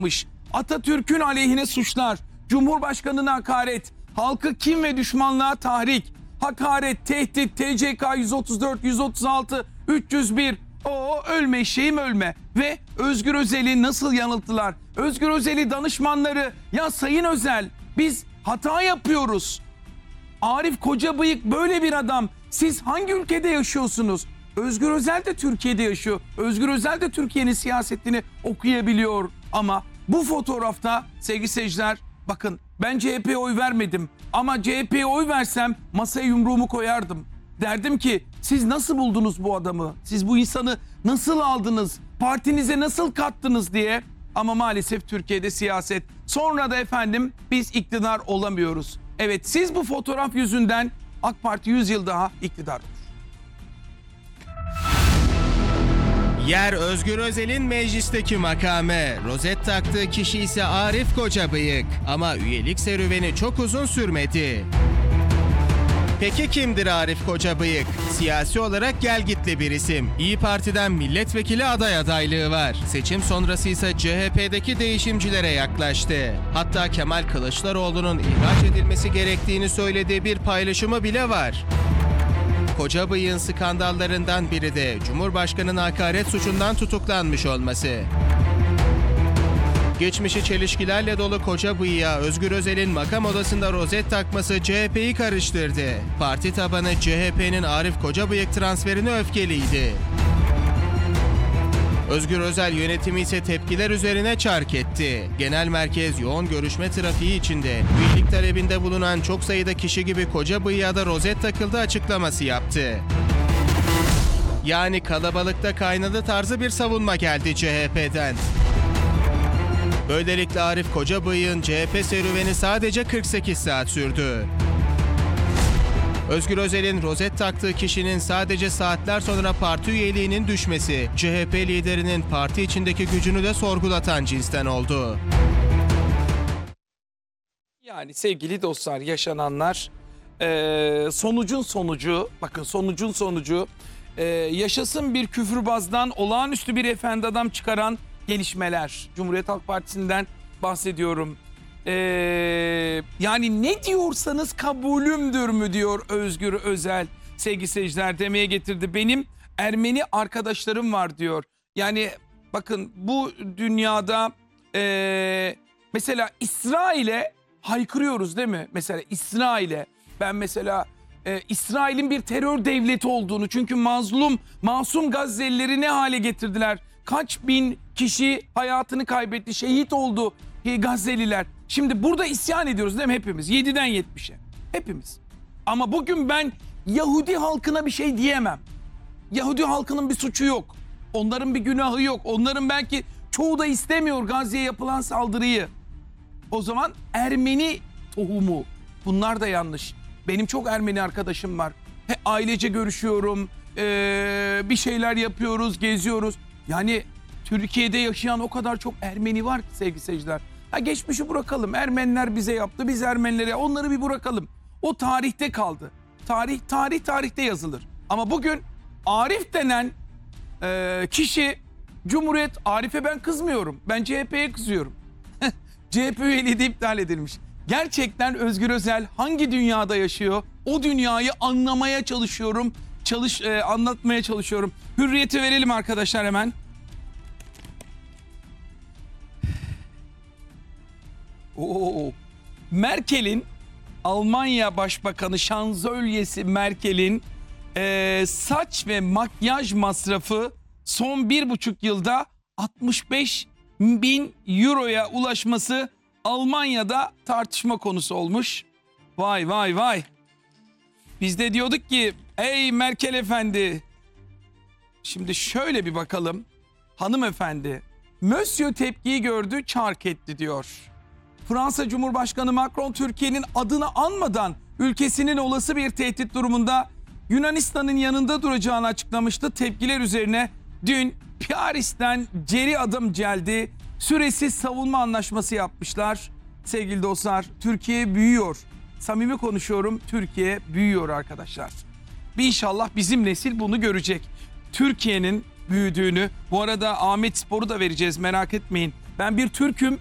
Atatürk'ün aleyhine suçlar, Cumhurbaşkanı'na hakaret, halkı kin ve düşmanlığa tahrik, hakaret, tehdit, TCK 134, 136, 301, o ölme eşeğim ölme. Ve Özgür Özel'i nasıl yanılttılar? Özgür Özel'i danışmanları, ya Sayın Özel biz hata yapıyoruz. Arif Kocabıyık böyle bir adam. Siz hangi ülkede yaşıyorsunuz? Özgür Özel de Türkiye'de yaşıyor. Özgür Özel de Türkiye'nin siyasetini okuyabiliyor. Ama bu fotoğrafta sevgili seyirciler, bakın ben CHP'ye oy vermedim. Ama CHP'ye oy versem masaya yumruğumu koyardım. Derdim ki siz nasıl buldunuz bu adamı? Siz bu insanı nasıl aldınız? Partinize nasıl kattınız diye. Ama maalesef Türkiye'de siyaset. Sonra da efendim biz iktidar olamıyoruz. Evet, siz bu fotoğraf yüzünden AK Parti 100 yıl daha iktidardır. Yer Özgür Özel'in meclisteki makamı. Rozet taktığı kişi ise Arif Kocabıyık. Ama üyelik serüveni çok uzun sürmedi. Peki kimdir Arif Kocabıyık? Siyasi olarak gelgitli bir isim. İyi Parti'den milletvekili aday adaylığı var. Seçim sonrası ise CHP'deki değişimcilere yaklaştı. Hatta Kemal Kılıçdaroğlu'nun ihraç edilmesi gerektiğini söylediği bir paylaşımı bile var. Kocabıyık'ın skandallarından biri de Cumhurbaşkanı'na hakaret suçundan tutuklanmış olması. Geçmişi çelişkilerle dolu Kocabıyık'a Özgür Özel'in makam odasında rozet takması CHP'yi karıştırdı. Parti tabanı CHP'nin Arif Kocabıyık transferine öfkeliydi. Özgür Özel yönetimi ise tepkiler üzerine çark etti. Genel merkez yoğun görüşme trafiği içinde üyelik talebinde bulunan çok sayıda kişi gibi Kocabıyık'a da rozet takıldı açıklaması yaptı. Yani kalabalıkta kaynadı tarzı bir savunma geldi CHP'den. Böylelikle Arif Kocabıyık'ın CHP serüveni sadece 48 saat sürdü. Özgür Özel'in rozet taktığı kişinin sadece saatler sonra parti üyeliğinin düşmesi, CHP liderinin parti içindeki gücünü de sorgulatan cinsten oldu. Yani sevgili dostlar, yaşananlar sonucun sonucu yaşasın bir küfürbazdan olağanüstü bir efendi adam çıkaran gelişmeler. Cumhuriyet Halk Partisi'nden bahsediyorum. Yani ne diyorsanız kabulümdür mü diyor Özgür Özel. Sevgili seyirciler, demeye getirdi. Benim Ermeni arkadaşlarım var diyor. Yani bakın bu dünyada mesela İsrail'e haykırıyoruz değil mi? Mesela İsrail'e ben mesela İsrail'in bir terör devleti olduğunu, çünkü masum Gazze'lileri ne hale getirdiler? Kaç bin kişi hayatını kaybetti, şehit oldu Gazze'liler. Şimdi burada isyan ediyoruz değil mi hepimiz? 7'den 70'e. Hepimiz. Ama bugün ben Yahudi halkına bir şey diyemem. Yahudi halkının bir suçu yok. Onların bir günahı yok. Onların belki çoğu da istemiyor Gazze'ye yapılan saldırıyı. O zaman Ermeni tohumu. Bunlar da yanlış. Benim çok Ermeni arkadaşım var. Ailece görüşüyorum. Bir şeyler yapıyoruz, geziyoruz. Yani Türkiye'de yaşayan o kadar çok Ermeni var ki sevgili seyirciler. Geçmişi bırakalım. Ermeniler bize yaptı, biz Ermenilere, onları bir bırakalım. O tarihte kaldı. Tarihte yazılır. Ama bugün Arif denen kişi Cumhuriyet, Arif'e ben kızmıyorum. Ben CHP'ye kızıyorum. CHP üyeliği de iptal edilmiş. Gerçekten Özgür Özel hangi dünyada yaşıyor? O dünyayı anlamaya çalışıyorum. Anlatmaya çalışıyorum. Hürriyeti verelim arkadaşlar hemen. Merkel'in, Almanya Başbakanı Şanzölyesi Merkel'in saç ve makyaj masrafı son 1,5 yılda 65.000 euroya ulaşması Almanya'da tartışma konusu olmuş. Vay vay vay. Biz de diyorduk ki ey Merkel efendi. Şimdi şöyle bir bakalım. Hanımefendi, Monsieur tepkiyi gördü, çark etti diyor. Fransa Cumhurbaşkanı Macron Türkiye'nin adını anmadan ülkesinin olası bir tehdit durumunda Yunanistan'ın yanında duracağını açıklamıştı. Tepkiler üzerine dün Paris'ten geri adım geldi. Süresiz savunma anlaşması yapmışlar. Sevgili dostlar, Türkiye büyüyor. Samimi konuşuyorum, Türkiye büyüyor arkadaşlar. Bir inşallah bizim nesil bunu görecek. Türkiye'nin büyüdüğünü, bu arada Ahmet Spor'u da vereceğiz, merak etmeyin. Ben bir Türk'üm